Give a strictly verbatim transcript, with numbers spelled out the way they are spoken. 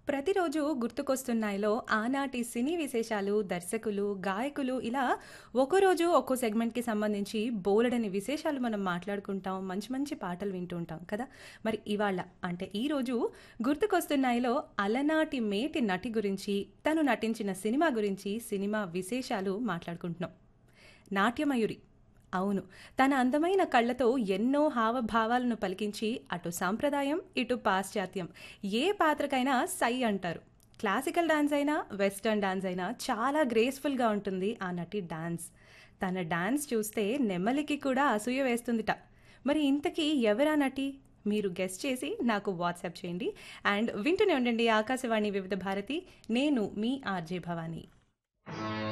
ప్రతిరోజు గుర్తుకొస్తున్నాయిలో ఆనాటి సినీ విశేషాలు, దర్శకులు, గాయకులు ఇలా ఒక్కో రోజు ఒక్కో సెగ్మెంట్‌కి సంబంధించి బోలెడన్ని విశేషాలు మనం మాట్లాడుకుంటాం. మంచి మంచి పాటలు వింటూ ఉంటాం కదా! మరి ఇవాళ అంటే ఈరోజు గుర్తుకొస్తున్నాయిలో అలనాటి మేటి నటి గురించి, తను నటించిన సినిమా గురించి, సినిమా విశేషాలు మాట్లాడుకుంటున్నాం. నాట్యమయూరి. అవును. తన అందమైన కళ్ళతో ఎన్నో హావభావాలను పలికించి అటు సాంప్రదాయం, ఇటు పాశ్చాత్యం ఏ పాత్రకైనా సై అంటారు. క్లాసికల్ డాన్స్ అయినా, వెస్టర్న్ డాన్స్ అయినా చాలా గ్రేస్‌ఫుల్‌గా ఉంటుంది ఆ నటి డాన్స్. తన డాన్స్ చూస్తే నెమలికి కూడా అసూయ వేస్తుందిట. మరి ఇంతకీ ఎవరా నటి? మీరు గెస్ చేసి నాకు వాట్సాప్ చేయండి. అండ్ వింటూనే ఉండండి ఆకాశవాణి వివిధ భారతి. నేను మీ ఆర్‌జే భవాని.